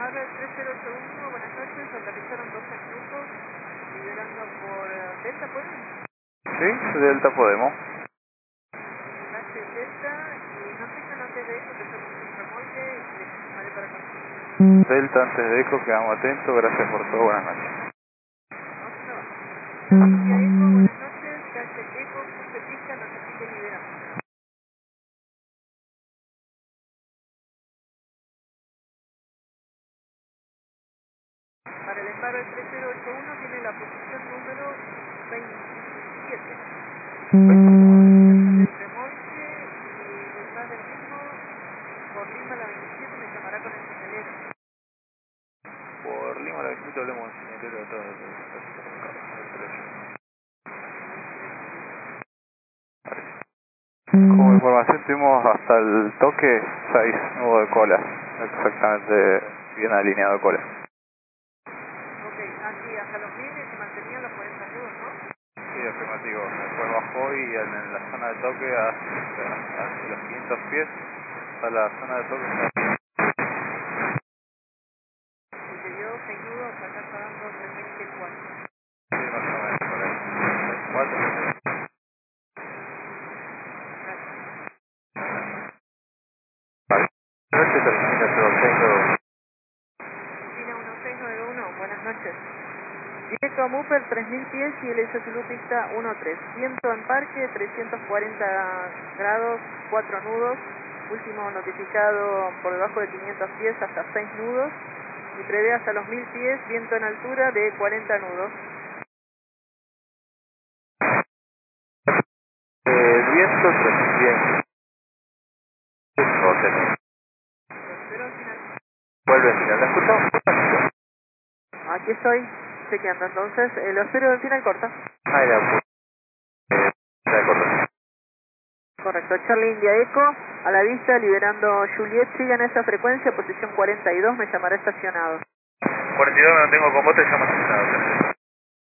barra 3081, buenas noches, localizaron 12 minutos, liberando por Delta, ¿pueden? Sí, Delta podemos. Gracias Delta, y no tengan antes de eso que estamos en remolque y les llamaré para acá. Delta antes de Eco, quedamos atentos, gracias por todo, buenas noches. India Eco, buenas noches, calle Eco, cruce pista, no se sigue liberando. Para el embargo del 3081 tiene la posición número 27. El remolque y detrás del mismo, por Lima la 27 me llamará con el señalero. Por Lima la 27 hablemos del señalero de todo. Como información tuvimos hasta el toque 6 nudos de cola, exactamente bien alineado de cola. Ok, aquí hasta los 1000 se mantenían los 40 nudos, ¿no? Sí, afirmativo. Después bajó y en la zona de toque hacia los 500 pies, a la zona de toque está. Y te dio 6 nudos, acá está dando 3004. Sí, más o menos por ahí. 4. Noche termina 06. China 1691, buenas noches. Directo a Mupper 3000 pies y el SSLU pista 13. Viento en parque 340 grados, 4 nudos. Último notificado por debajo de 500 pies hasta 6 nudos. Y prevé hasta los 1000 pies, viento en altura de 40 nudos. El viento 3000 pies. Pero al final, Vuelve a mirar, ¿la escuchamos? aquí estoy chequeando entonces. Lo espero al final corta. Ah, ya, pues. De acuerdo. Correcto, Charlie India Eco, a la vista, liberando Juliet, sigan esa frecuencia, posición 42, me llamará estacionado. 42 no tengo con vos, te llamas.